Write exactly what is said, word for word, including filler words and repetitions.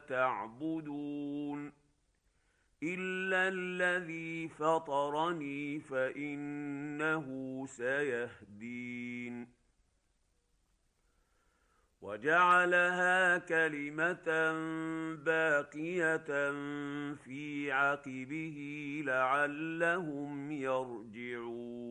تعبدون إلا الذي فطرني فإنه سيهدين وجعلها كلمة باقية في عقبه لعلهم يرجعون